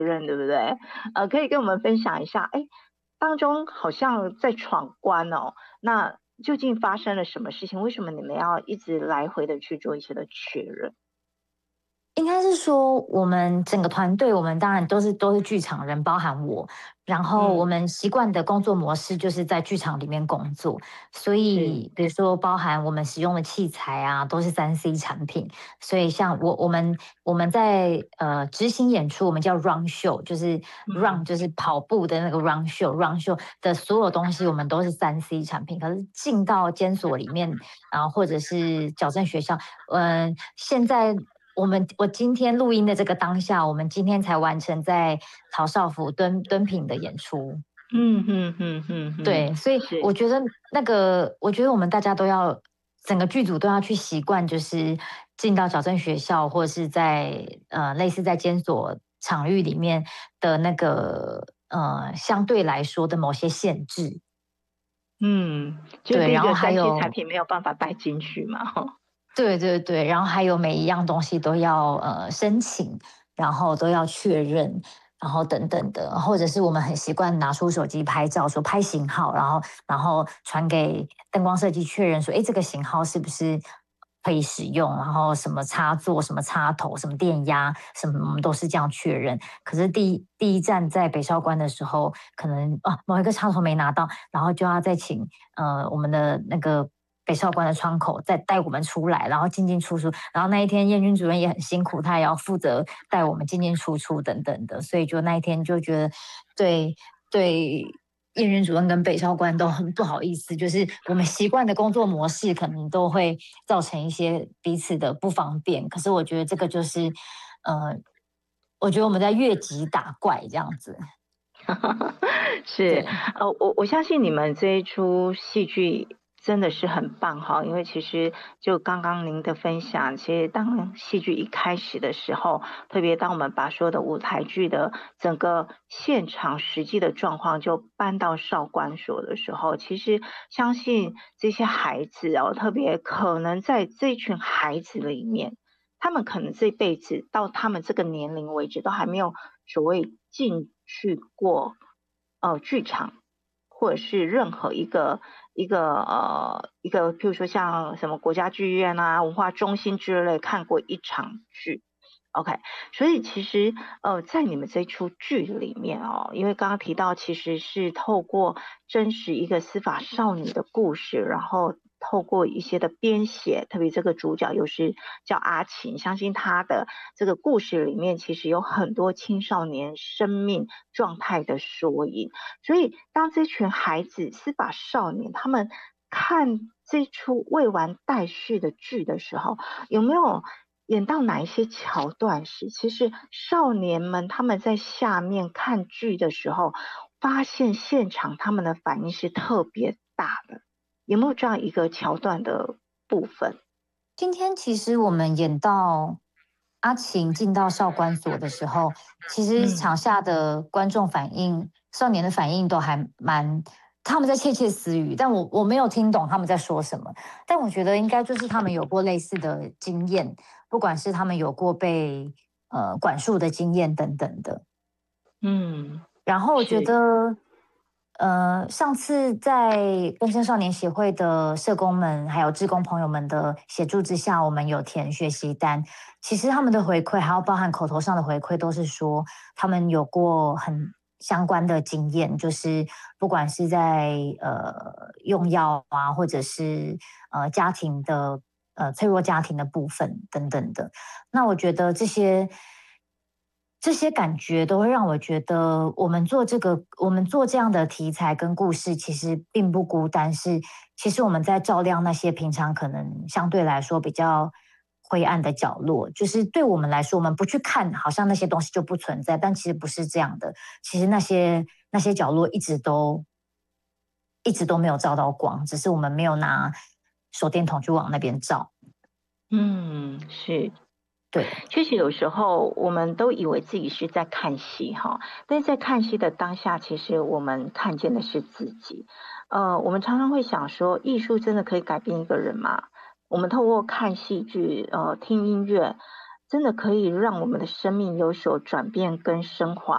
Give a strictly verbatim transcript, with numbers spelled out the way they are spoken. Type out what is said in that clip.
任，对不对？呃，可以跟我们分享一下，哎，当中好像在闯关哦，那究竟发生了什么事情？为什么你们要一直来回的去做一些的确认？ 应该是说，我们整个团队，我们当然都是都是剧场人，包含我。然后我嗯， 们习惯的工作模式就是在剧场里面工作，所是， 以比如说包含我们使用的器材啊，都是三 C 产品。所以像我我们我们在呃执行演出，我们叫 run show，就是嗯 run 就是跑步的那个 run show，run show 的所有东西我们都是三 C 产品。可是进到监所里面，啊、或者是矫正学校，嗯、呃现在我们我今天录音的这个当下，我们今天才完成在曹少府敦敦品的演出。 嗯嗯嗯嗯嗯， 对，所以我是， 觉得那个，我觉得我们大家都要，整个剧组都要去习惯，就是进到矫正学校或者是在呃类似在监所场域里面的那个呃相对来说的某些限制。 嗯，就是对，然后第一个三 C 产还有品没有办法带进去嘛，哈， 对对对，然后还有每一样东西都要呃申请，然后都要确认，然后等等的，或者是我们很习惯拿出手机拍照，说拍型号，然后然后传给灯光设计确认说，哎，这个型号是不是可以使用？然后什么插座、什么插头、什么电压，什么我们都是这样确认。可是第一第一站在北少关的时候，可能啊某一个插头没拿到，然后就要再请呃我们的那个北少关的窗口再带我们出来，然后进进出出。然后那一天燕军主任也很辛苦，他也要负责带我们进进出出等等的，所以就那一天就觉得对对。燕军主任跟北少关都很不好意思，就是我们习惯的工作模式可能都会造成一些彼此的不方便。可是我觉得这个就是，呃，我觉得我们在越级打怪这样子。 是， 对， 呃，我我相信你们这一出戏剧真的是很棒哈，因为其实就刚刚您的分享，其实当戏剧一开始的时候，特别当我们把所有的舞台剧的整个现场实际的状况就搬到少管所的时候，其实相信这些孩子哦，特别可能在这群孩子里面。他们可能这辈子到他们这个年龄为止，都还没有所谓进去过呃剧场，或者是任何一个一个呃一个，譬如说像什么国家剧院啊、文化中心之类看过一场剧。OK，所以其实呃，在你们这出剧里面哦，因为刚刚提到其实是透过真实一个司法少女的故事，然后透过一些的编写，特别这个主角又是叫阿晴，相信她的这个故事里面其实有很多青少年生命状态的缩影。所以当这群孩子司法少年他们看这出未完待续的剧的时候，有没有演到哪一些桥段是，其实少年们他们在下面看剧的时候，发现现场他们的反应是特别大的，有没有这样一个桥段的部分？ 今天其实我们演到阿晴进到少管所的时候，其实嗯， 场下的观众反应、少年的反应都还蛮，他们在窃窃私语，但我我没有听懂他们在说什么。但我觉得应该就是他们有过类似的经验，不管是他们有过被呃管束的经验等等的。 嗯， 然后我觉是， 得，呃，上次在更生少年协会的社工们还有志工朋友们的协助之下，我们有填学习单。其实他们的回馈，还有包含口头上的回馈，都是说他们有过很相关的经验，就是不管是在呃用药啊，或者是呃家庭的呃脆弱家庭的部分等等的。那我觉得这些这些感觉都会让我觉得，我们做这个，我们做这样的题材跟故事，其实并不孤单。是，其实我们在照亮那些平常可能相对来说比较灰暗的角落。就是对我们来说，我们不去看，好像那些东西就不存在，但其实不是这样的。其实那些那些角落一直都一直都没有照到光，只是我们没有拿手电筒去往那边照。 嗯，是。 对， 确实有时候我们都以为自己是在看戏哈，但是在看戏的当下，其实我们看见的是自己。呃，我们常常会想说，艺术真的可以改变一个人吗？我们透过看戏剧、呃听音乐，真的可以让我们的生命有所转变跟升华。